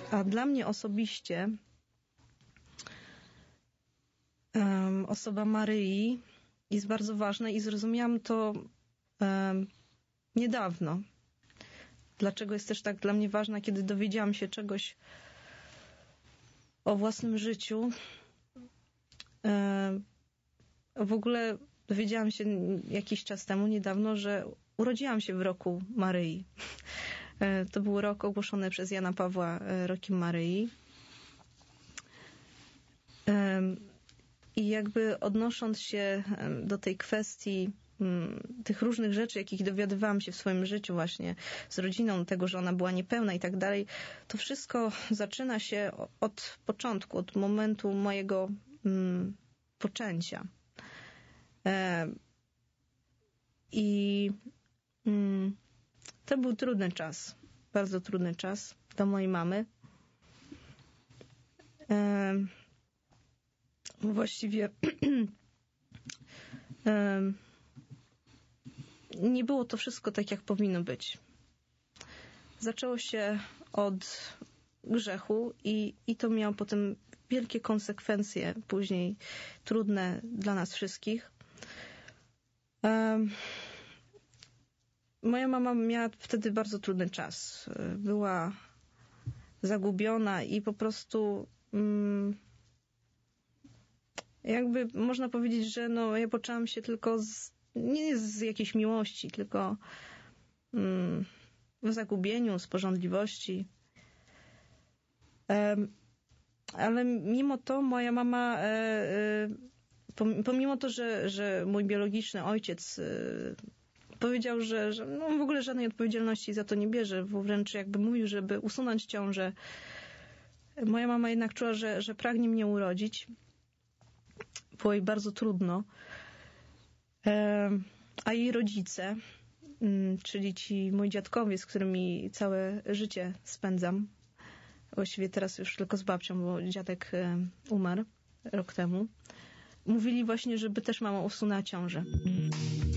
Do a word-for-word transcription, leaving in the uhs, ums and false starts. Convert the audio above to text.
A dla mnie osobiście um, osoba Maryi jest bardzo ważna i zrozumiałam to um, niedawno. Dlaczego jest też tak dla mnie ważna, kiedy dowiedziałam się czegoś o własnym życiu. Um, w ogóle dowiedziałam się jakiś czas temu, niedawno, że urodziłam się w roku Maryi. To był rok ogłoszony przez Jana Pawła rokiem Maryi. I jakby odnosząc się do tej kwestii tych różnych rzeczy, jakich dowiadywałam się w swoim życiu właśnie z rodziną, tego, że ona była niepełna i tak dalej, to wszystko zaczyna się od początku, od momentu mojego mm, poczęcia. E, I mm, to był trudny czas, bardzo trudny czas dla mojej mamy. E, właściwie e, nie było to wszystko tak, jak powinno być. Zaczęło się od grzechu i, i to miało potem wielkie konsekwencje, później trudne dla nas wszystkich. Um, moja mama miała wtedy bardzo trudny czas. Była zagubiona i po prostu um, jakby można powiedzieć, że no, ja poczęłam się tylko z, nie z jakiejś miłości, tylko um, w zagubieniu, z pożądliwości. Um, ale mimo to moja mama, e, e, pomimo to, że, że mój biologiczny ojciec e, powiedział, że, że no w ogóle żadnej odpowiedzialności za to nie bierze, wręcz jakby mówił, żeby usunąć ciążę, moja mama jednak czuła, że, że pragnie mnie urodzić. Było jej bardzo trudno. E, a jej rodzice, m, czyli ci moi dziadkowie, z którymi całe życie spędzam, właściwie teraz już tylko z babcią, bo dziadek umarł rok temu, mówili właśnie, żeby też mama usunęła ciążę.